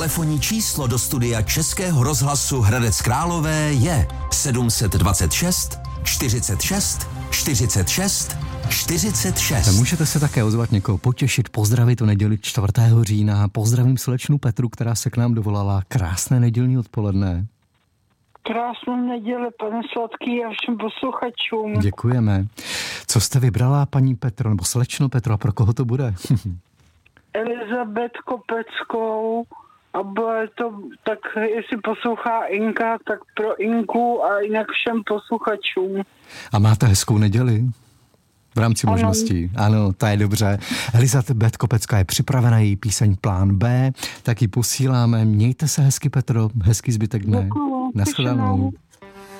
Telefonní číslo do studia Českého rozhlasu Hradec Králové je 726 46 46 46. Můžete se také ozvat, někoho potěšit, pozdravit o neděli 4. října. Pozdravím slečnu Petru, která se k nám dovolala. Krásné nedělní odpoledne. Krásnou neděli, pane Sladký, a všem posluchačům. Děkujeme. Co jste vybrala, paní Petro, nebo slečno Petro, a pro koho to bude? Elizabeth Kopeckou, a bude to, tak jestli poslouchá Inka, tak pro Inku a jinak všem posluchačům. A máte hezkou neděli? V rámci možností. Ano, to je dobře. Elizabeth Kopecká je připravena, její píseň Plán B, tak ji posíláme. Mějte se hezky, Petro, hezký zbytek dne. Děkuju. Nashledanou.